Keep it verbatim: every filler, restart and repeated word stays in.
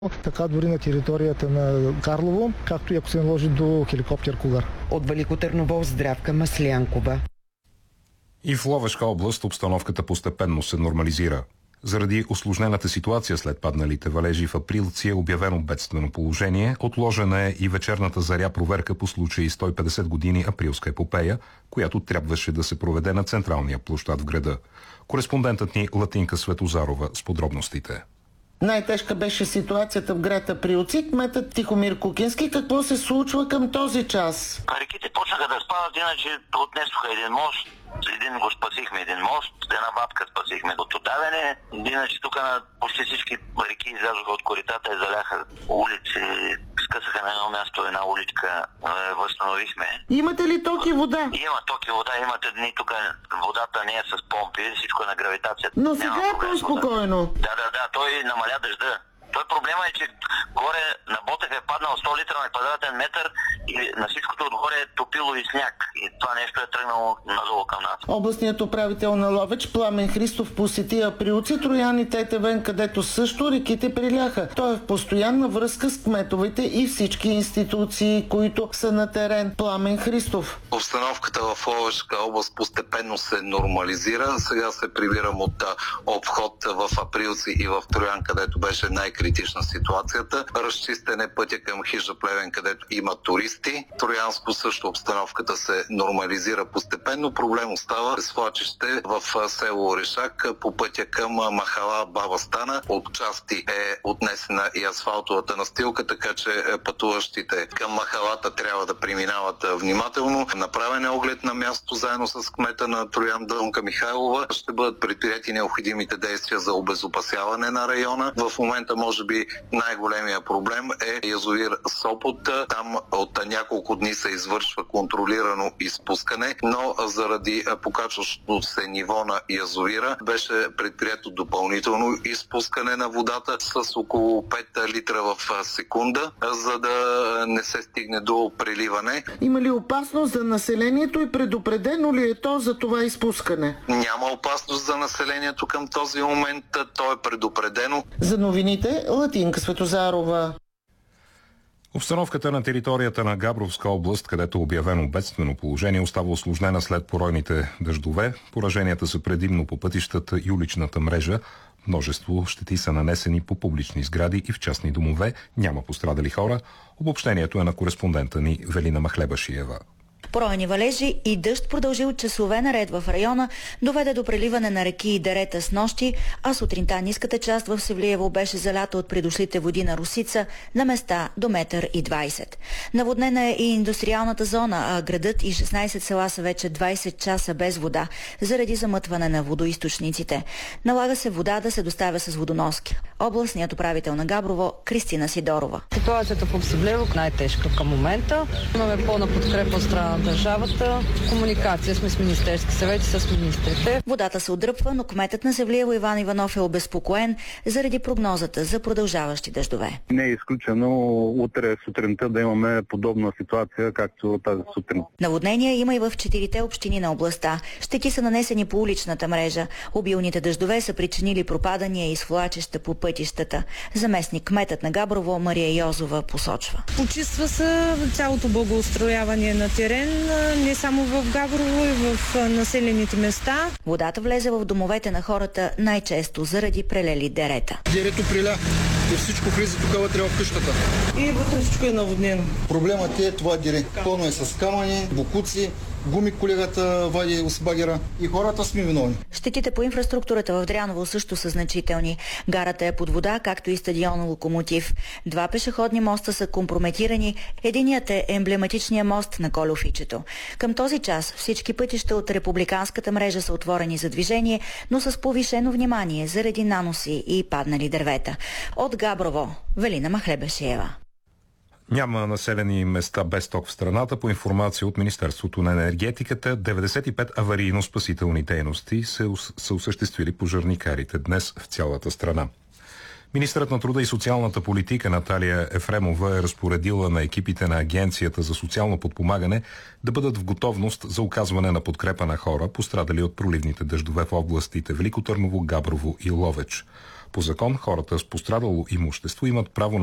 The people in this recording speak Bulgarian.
така дори на територията на Карлово, както и ако се наложи до хеликоптер Кугър. От Велико Търново Здравка Маслянкова. И в Ловешка област обстановката постепенно се нормализира. Заради усложнената ситуация след падналите валежи в Априлци е обявено бедствено положение. Отложена е и вечерната заря проверка по случай сто и петдесет години Априлска епопея, която трябваше да се проведе на централния площад в града. Кореспондентът ни Латинка Светозарова с подробностите. Най-тежка беше ситуацията в град Априлци. Кметът Тихомир Кукински, какво се случва към този час? Реките почнаха да спадат, иначе отнесоха един мост. Един го спасихме, един мост, една бабка спасихме от отдаване. Иначе тук на почти всички реки излязоха от коритата и заляха улици, скъсаха на едно място една уличка, възстановихме. Имате ли ток и вода? Има ток и вода, имате дни тук, водата не е с помпи, всичко е на гравитацията. Но сега е по-спокойно. Да, да, да, той намаля дъжда. Той проблема е, че горе на Ботев е паднал сто литра на квадратен метър и на всичкото отгоре е топило и сняг. И това нещо е тръгнало надолу към нас. Областният управител на Ловеч Пламен Христов посети Априлци, Троян и Тетевен, където също реките приляха. Той е в постоянна връзка с кметовете и всички институции, които са на терен. Пламен Христов. Обстановката в Ловешка област постепенно се нормализира. Сега се прибирам от обход в Априлци и в Троян, където беше най критична ситуацията. Разчистен е пътя към хижа Плевен, където има туристи. Троянско също обстановката се нормализира постепенно. Проблем остава свлачище в село Орешак по пътя към махала Баба Стана. Отчасти е отнесена и асфалтовата настилка, така че пътуващите към махалата трябва да преминават внимателно. Направен е оглед на място заедно с кмета на Троян Дънка Михайлова. Ще бъдат предприяти необходимите действия за обезопасяване на района. В момента може Може би най-големия проблем е язовир Сопот. Там от няколко дни се извършва контролирано изпускане, но заради покачващото се ниво на язовира беше предприето допълнително изпускане на водата с около пет литра в секунда, за да не се стигне до преливане. Има ли опасност за населението и предупредено ли е то за това изпускане? Няма опасност за населението към този момент. То е предупредено. За новините Латинка Светозарова. Обстановката на територията на Габровска област, където е обявено бедствено положение, остава усложнена след поройните дъждове. Пораженията са предимно по пътищата и уличната мрежа. Множество щети са нанесени по публични сгради и в частни домове. Няма пострадали хора. Обобщението е на кореспондента ни Велина Махлебашиева. Поройни валежи и дъжд, продължил часове наред в района, доведе до преливане на реки и дерета с нощи, а сутринта ниската част в Севлиево беше залята от придошлите води на Русица, на места до метър и двайсет. Наводнена е и индустриалната зона, а градът и шестнайсет села са вече двайсет часа без вода, заради замътване на водоизточниците. Налага се вода да се доставя с водоноски. Областният управител на Габрово Кристина Сидорова. Ситуацията в Севлиево най-тежка към момента. Имаме пълна подкрепа от страна на държавата. Комуникация сме с Министерски съвет и с министрите. Водата се отдръпва, но кметът на Севлиево Иван Иванов е обезпокоен заради прогнозата за продължаващи дъждове. Не е изключено утре сутринта да имаме подобна ситуация, както тази сутрин. Наводнения има и в четирите общини на областта. Щети са нанесени по уличната мрежа. Обилните дъждове са причинили пропадания и свлачища по пътищата. Заместник кметът на Габрово Мария Йозова посочва. Почиства се цялото благоустрояване на терен, не само в Габрово, и в населените места. Водата влезе в домовете на хората най-често заради прелели дерета. Дерето приля и всичко влезе тук вътре в къщата. И вътре всичко е наводнено. Проблемът е това дере. Пълно е с камъни, бокуци, гуми колегата вади с багера и хората сме виновни. Щетите по инфраструктурата в Дряново също са значителни. Гарата е под вода, както и стадион Локомотив. Два пешеходни моста са компрометирани. Единият е емблематичният мост на Колюфичето. Към този час всички пътища от републиканската мрежа са отворени за движение, но с повишено внимание заради наноси и паднали дървета. От Габрово, Велина Махлебашиева. Няма населени места без ток в страната. По информация от Министерството на енергетиката, деветдесет и пет аварийно-спасителни дейности се, са осъществили пожарникарите днес в цялата страна. Министърът на труда и социалната политика Наталия Ефремова е разпоредила на екипите на Агенцията за социално подпомагане да бъдат в готовност за оказване на подкрепа на хора, пострадали от проливните дъждове в областите Велико Търново, Габрово и Ловеч. По закон хората с пострадало имущество имат право на